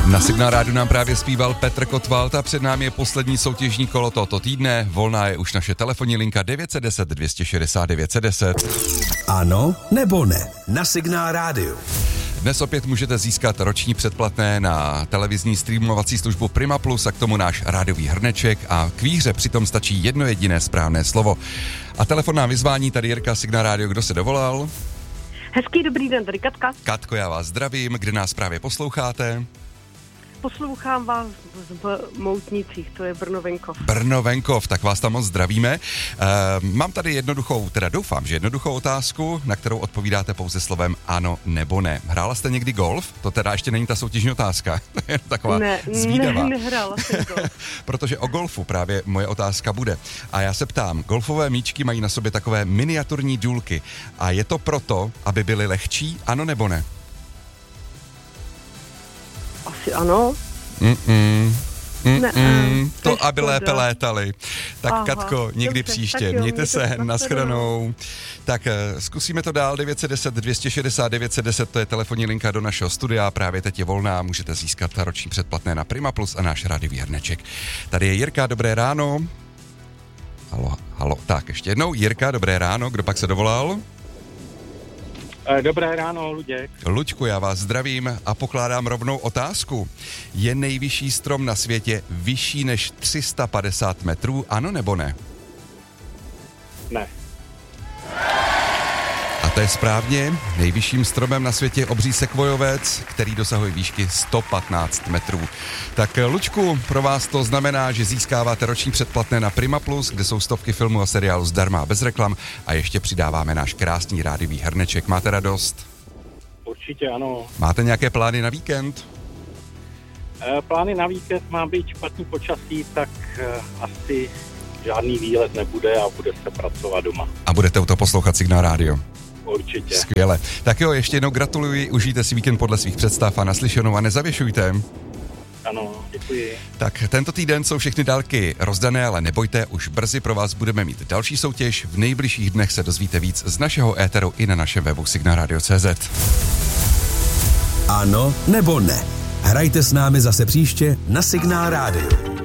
Na Signál rádiu nám právě zpíval Petr Kotwald a před námi je poslední soutěžní kolo tohoto týdne. Volná je už naše telefonní linka 910 260 910. Ano nebo ne? Na Signál rádiu. Dnes opět můžete získat roční předplatné na televizní streamovací službu Prima Plus a k tomu náš rádiový hrneček a k výhře přitom stačí jedno jediné správné slovo. A telefonná vyzvání, tady Jirka, Signál rádio, kdo se dovolal? Hezký dobrý den, tady Katka. Katko, já vás zdravím, kde nás právě posloucháte? Poslouchám vás v Moutnicích, to je Brno-Venkov. Brno-Venkov, tak vás tam moc zdravíme. Mám tady jednoduchou, teda doufám, že jednoduchou otázku, na kterou odpovídáte pouze slovem ano nebo ne. Hrála jste někdy golf? To teda ještě není ta soutěžní otázka. Je taková zvídavá. Ne, nehrála jsem golf. Protože o golfu právě moje otázka bude. A já se ptám, golfové míčky mají na sobě takové miniaturní důlky. A je to proto, aby byly lehčí, ano nebo ne? Asi ano. To, aby lépe létali. Tak Aha, Katko, někdy dobře, příště. jo, Mějte se, nashledanou. Tak zkusíme to dál, 910 260 910, to je telefonní linka do našeho studia, právě teď je volná, můžete získat roční předplatné na Prima Plus a náš rádiový hrneček. Tady je Jirka, dobré ráno. Halo, tak ještě jednou, Jirka, dobré ráno, kdo pak se dovolal? Dobré ráno, Luděk. Luďku, já vás zdravím a pokládám rovnou otázku. Je nejvyšší strom na světě vyšší než 350 metrů, ano nebo ne? Ne. A to je správně. Nejvyšším stromem na světě je obří sekvojovec, který dosahuje výšky 115 metrů. Tak Luďku, pro vás to znamená, že získáváte roční předplatné na Prima Plus, kde jsou stovky filmů a seriálů zdarma a bez reklam a ještě přidáváme náš krásný rádiový hrneček. Máte radost? Určitě ano. Máte nějaké plány na víkend? Plány na víkend má být špatný počasí, tak asi žádný výlet nebude a bude se pracovat doma. A budete u toho poslouchat Signál rádio? Určitě. Skvěle. Tak jo, ještě jednou gratuluji, užijte si víkend podle svých představ a naslyšenou a nezavěšujte. Ano, děkuji. Tak tento týden jsou všechny dálky rozdané, ale nebojte, už brzy pro vás budeme mít další soutěž. V nejbližších dnech se dozvíte víc z našeho éteru i na našem webu signalradio.cz. Ano nebo ne? Hrajte s námi zase příště na Signál rádiu.